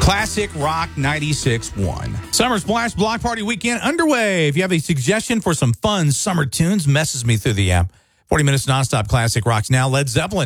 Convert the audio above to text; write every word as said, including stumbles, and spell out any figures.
Classic Rock ninety-six point one. Summer Splash Block Party Weekend underway. If you have a suggestion for some fun summer tunes, message me through the app. forty minutes nonstop classic rocks now. Led Zeppelin.